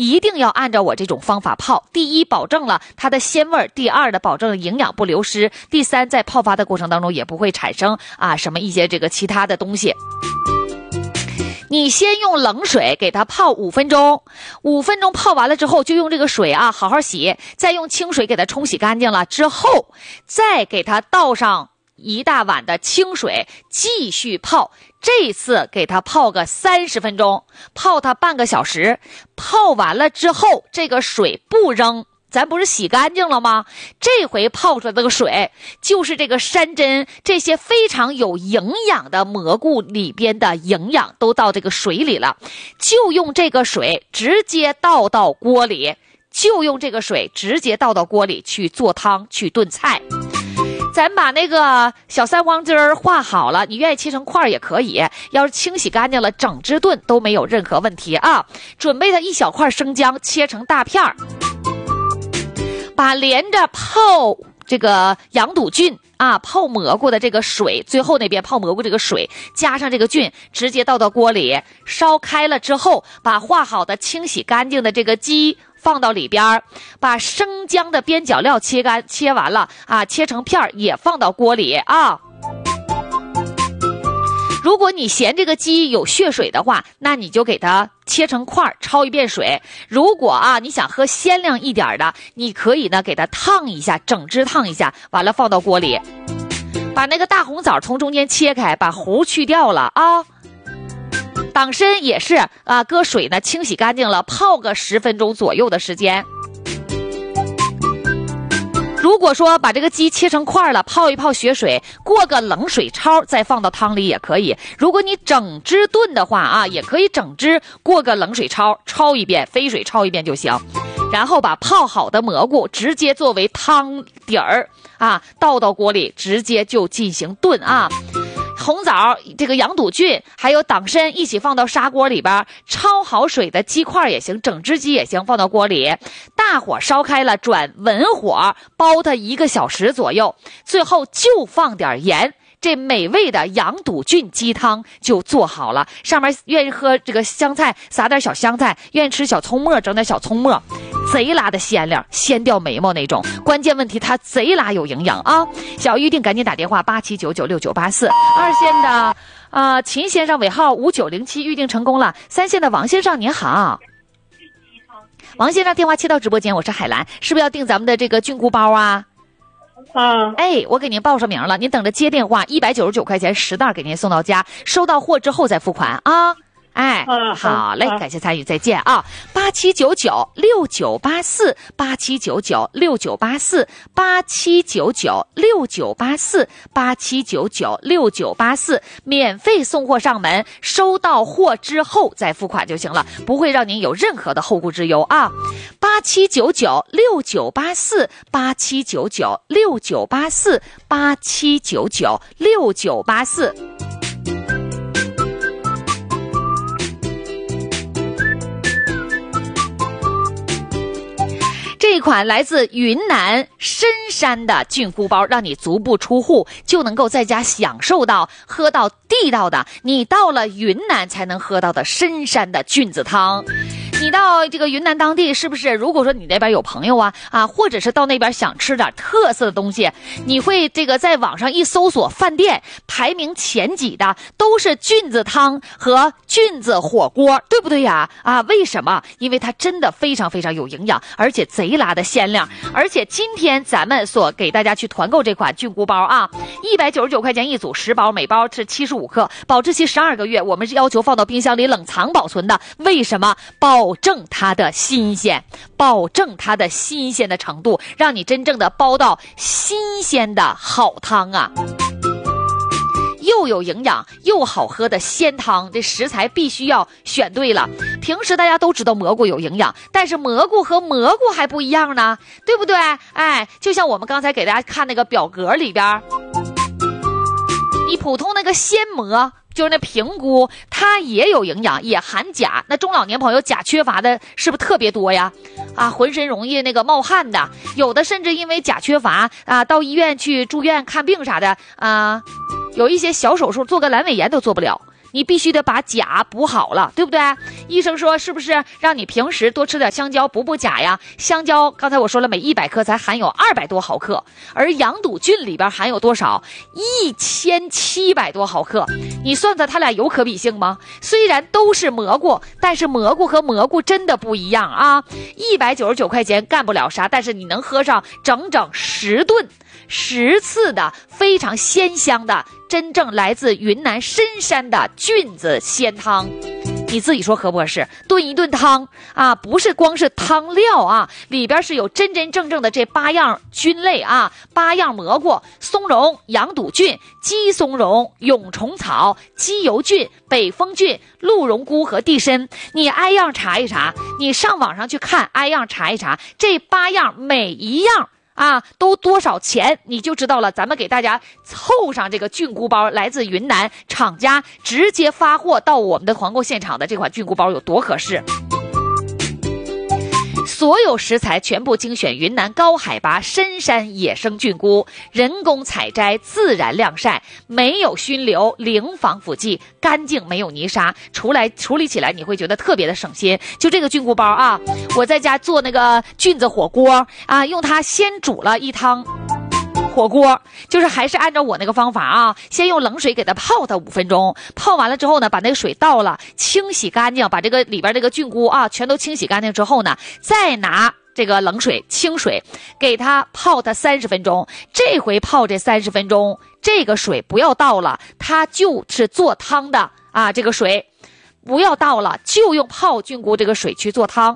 一定要按照我这种方法泡。第一，保证了它的鲜味；第二的，保证营养不流失；第三，在泡发的过程当中也不会产生什么一些这个其他的东西。你先用冷水给它泡5分钟，5分钟泡完了之后，就用这个水好好洗，再用清水给它冲洗干净了之后，再给它倒上1大碗的清水继续泡。这次给它泡个30分钟，泡它半个小时。泡完了之后，这个水不扔，咱不是洗干净了吗？这回泡出来的水就是这个山珍这些非常有营养的蘑菇里边的营养都到这个水里了，就用这个水直接倒到锅里，去做汤去炖菜。咱把那个小三黄汁儿化好了，你愿意切成块也可以，要是清洗干净了整只炖都没有任何问题啊。准备的1小块生姜切成大片儿，把连着泡这个羊肚菌泡蘑菇的这个水，最后那边泡蘑菇这个水加上这个菌，直接倒到锅里，烧开了之后，把化好的清洗干净的这个鸡放到里边，把生姜的边角料切完了切成片也放到锅里如果你嫌这个鸡有血水的话，那你就给它切成块焯一遍水。如果你想喝鲜亮一点的，你可以呢给它烫一下，整只烫一下，完了放到锅里，把那个大红枣从中间切开，把核去掉了党参也是搁水呢清洗干净了，泡个10分钟左右的时间。如果说把这个鸡切成块了，泡一泡血水，过个冷水焯，再放到汤里也可以。如果你整只炖的话也可以整只过个冷水焯一遍，飞水焯一遍就行。然后把泡好的蘑菇直接作为汤底儿倒到锅里，直接就进行炖红枣、这个羊肚菌还有党参一起放到砂锅里边，焯好水的鸡块也行，整只鸡也行，放到锅里，大火烧开了，转文火煲它1个小时左右，最后就放点盐，这美味的羊肚菌鸡汤就做好了。上面愿意喝这个香菜，撒点小香菜；愿意吃小葱末，整点小葱末，贼拉的鲜亮，鲜掉眉毛那种。关键问题它贼拉有营养小预定赶紧打电话87996984，二线的秦先生尾号5907预定成功了。3线的王先生您好。王先生电话切到直播间，我是海兰，是不是要订咱们的这个菌菇包我给您报上名了，您等着接电话，199块钱10袋给您送到家，收到货之后再付款好嘞，感谢参与，再见87996984，87996984，87996984，免费送货上门，收到货之后再付款就行了，不会让您有任何的后顾之忧87996984，87996984，87996984。这款来自云南深山的菌菇包，让你足不出户就能够在家享受到喝到地道的你到了云南才能喝到的深山的菌子汤。你到这个云南当地，是不是如果说你那边有朋友或者是到那边想吃点特色的东西，你会这个在网上一搜索，饭店排名前几的都是菌子汤和菌子火锅，对不对呀？为什么？因为它真的非常非常有营养，而且贼拉的鲜亮。而且今天咱们所给大家去团购这款菌菇包199块钱一组，10包，每包是75克，保质期12个月，我们是要求放到冰箱里冷藏保存的。为什么？保证它的新鲜，保证它的新鲜的程度，让你真正的煲到新鲜的好汤又有营养又好喝的鲜汤，这食材必须要选对了。平时大家都知道蘑菇有营养，但是蘑菇和蘑菇还不一样呢，对不对？就像我们刚才给大家看那个表格里边，你普通那个鲜蘑就是那平菇，它也有营养，也含钾。那中老年朋友钾缺乏的是不是特别多呀？浑身容易那个冒汗的，有的甚至因为钾缺乏到医院去住院看病啥的有一些小手术做个阑尾炎都做不了。 你必须得把钾补好了，对不对？医生说是不是让你平时多吃点香蕉补钾呀？香蕉刚才我说了，每100克才含有200多毫克，而羊肚菌里边含有多少？1700多毫克。你算算它俩有可比性吗？虽然都是蘑菇，但是蘑菇和蘑菇真的不一样啊！199块钱干不了啥，但是你能喝上整整10顿10次的非常鲜香的真正来自云南深山的菌子鲜汤。你自己说合不合适？炖一炖汤啊，不是光是汤料啊，里边是有真真正正的这8样菌类啊，8样蘑菇：松茸、羊肚菌、鸡松茸、蛹虫草、鸡油菌、北风菌、鹿茸菇和地参。你挨样查一查，你上网上去看，挨样查一查，这8样每一样啊，都多少钱你就知道了。咱们给大家凑上这个菌菇包，来自云南厂家直接发货到我们的团购现场的这款菌菇包有多合适。所有食材全部精选云南高海拔深山野生菌菇，人工采摘，自然晾晒，没有熏留，零防腐剂，干净没有泥沙，处理起来你会觉得特别的省心。就这个菌菇包啊，我在家做那个菌子火锅啊，用它先煮了一汤火锅，就是还是按照我那个方法啊，先用冷水给它泡它5分钟，泡完了之后呢，把那个水倒了，清洗干净，把这个里边这个菌菇啊全都清洗干净之后呢，再拿这个冷水清水给它泡它30分钟。这回泡这30分钟，这个水不要倒了，它就是做汤的啊，这个水不要倒了，就用泡菌菇这个水去做汤。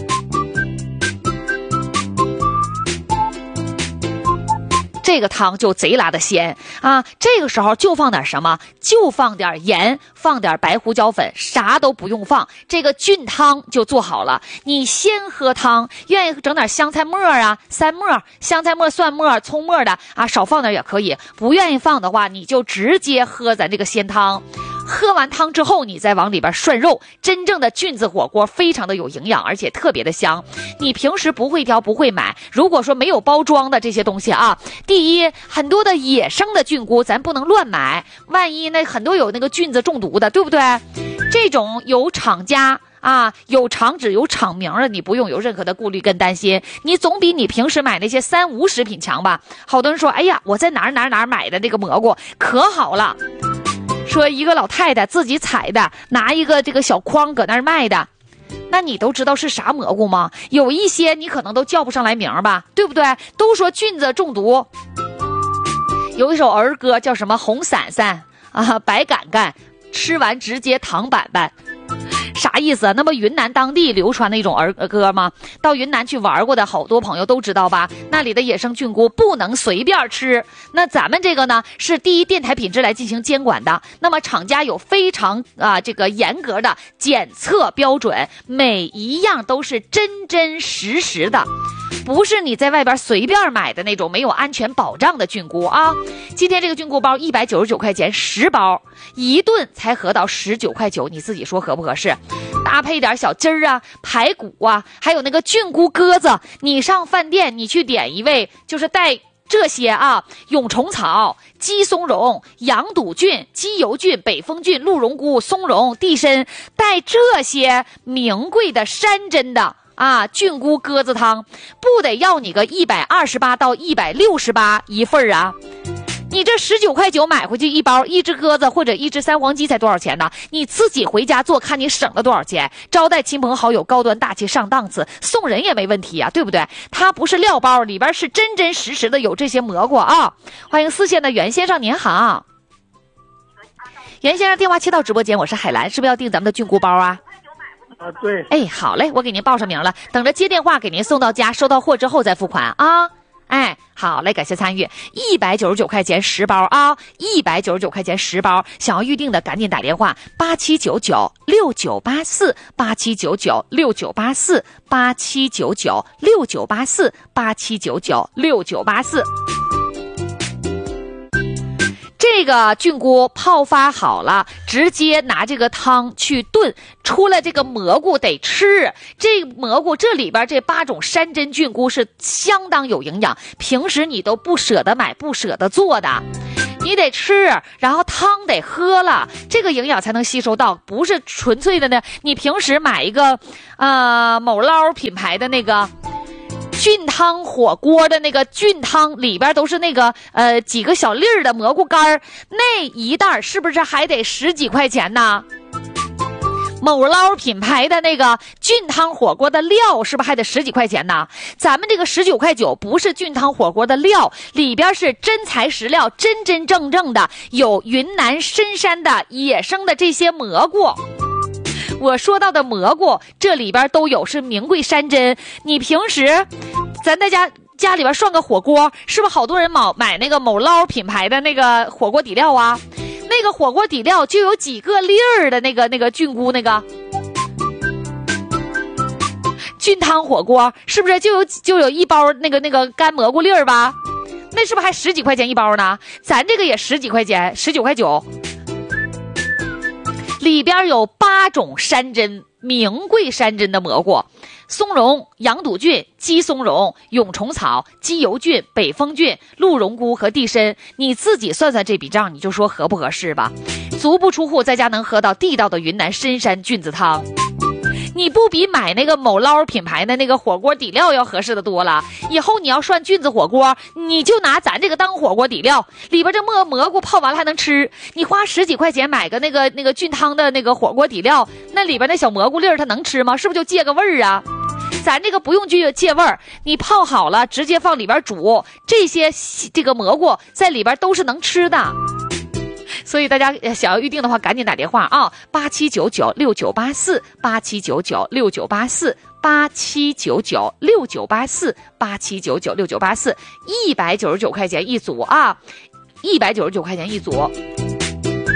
这个汤就贼拉的鲜啊！这个时候就放点什么？就放点盐，放点白胡椒粉，啥都不用放，这个菌汤就做好了。你先喝汤，愿意整点香菜末啊、蒜末、香菜末、蒜末、葱末的啊，少放点也可以。不愿意放的话，你就直接喝咱这个鲜汤。喝完汤之后，你再往里边涮肉，真正的菌子火锅非常的有营养，而且特别的香。你平时不会挑不会买，如果说没有包装的这些东西啊，第一，很多的野生的菌菇咱不能乱买，万一那很多有那个菌子中毒的，对不对？这种有厂家啊，有厂址有厂名的，你不用有任何的顾虑跟担心，你总比你平时买那些3、5食品强吧。好多人说，哎呀，我在哪儿买的那个蘑菇可好了，说一个老太太自己采的，拿一个这个小筐搁那儿卖的，那你都知道是啥蘑菇吗？有一些你可能都叫不上来名吧，对不对？都说菌子中毒，有一首儿歌叫什么红伞伞啊，白杆杆，吃完直接躺板板。啥意思啊？那么云南当地流传的一种儿歌吗？到云南去玩过的好多朋友都知道吧，那里的野生菌菇不能随便吃。那咱们这个呢，是第一电台品质来进行监管的，那么厂家有非常这个严格的检测标准，每一样都是真真实实的，不是你在外边随便买的那种没有安全保障的菌菇啊。今天这个菌菇包199块钱10包，一顿才合到19块9，你自己说合不合适？搭配点小鸡儿啊、排骨啊，还有那个菌菇鸽子，你上饭店你去点一位，就是带这些啊，蛹虫草、鸡松茸、羊肚菌、鸡油菌、北风菌、鹿茸菇、松茸、地参，带这些名贵的山珍的啊，菌菇鸽子汤，不得要你个128到168一份啊？你这19块9买回去一包，一只鸽子或者一只三黄鸡才多少钱呢？你自己回家做，看你省了多少钱。招待亲朋好友，高端大气上档次，送人也没问题啊，对不对？它不是料包，里边是真真实实的有这些蘑菇啊。欢迎4线的袁先生，您好。袁先生电话接到直播间，我是海兰，是不是要订咱们的菌菇包啊？ 啊，对。 哎，好嘞，我给您报上名了，等着接电话给您送到家，收到货之后再付款啊。哎，好嘞，感谢参与，199块钱10包啊，199块钱10包，想要预定的赶紧打电话87996984，87996984，87996984。这个菌菇泡发好了，直接拿这个汤去炖，出来这个蘑菇得吃。这蘑菇这里边这8种山珍菌菇是相当有营养，平时你都不舍得买不舍得做的。 你得吃，然后汤得喝了，这个营养才能吸收到，不是纯粹的呢。你平时买一个某捞品牌的那个菌汤火锅的那个菌汤，里边都是那个几个小粒儿的蘑菇干，那一袋是不是还得10几块钱呢？某捞品牌的那个菌汤火锅的料是不是还得10几块钱呢？咱们这个19.9块不是菌汤火锅的料，里边是真材实料，真真正正的有云南深山的野生的这些蘑菇。我说到的蘑菇这里边都有，是名贵山珍。你平时咱在家里边涮个火锅，是不是好多人买那个某捞品牌的那个火锅底料啊？那个火锅底料就有几个粒儿的那个菌菇，那个菌汤火锅是不是就有一包那个干蘑菇粒儿吧？那是不是还10几块钱一包呢？咱这个也10几块钱，19.9块，里边有8种山珍，名贵山珍的蘑菇。松茸、羊肚菌、鸡松茸、蛹虫草、鸡油菌、北风菌、鹿茸菇和地参，你自己算算这笔账，你就说合不合适吧。足不出户，在家能喝到地道的云南深山菌子汤，你不比买那个某捞品牌的那个火锅底料要合适的多了。以后你要涮菌子火锅，你就拿咱这个当火锅底料，里边这蘑菇泡完了还能吃。你花10几块钱买个那个菌汤的那个火锅底料，那里边那小蘑菇粒儿它能吃吗？是不是就借个味儿啊？咱这个不用借味儿，你泡好了直接放里边煮，这个蘑菇在里边都是能吃的。所以大家想要预定的话，赶紧打电话啊，87996984，87996984，87996984，199块钱一组啊，199块钱一组。